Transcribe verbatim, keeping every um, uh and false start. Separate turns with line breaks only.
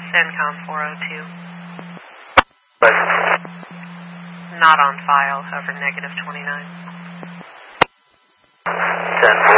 CENTCOM four oh two.
License.
Not on file, over negative twenty-nine.
ten four.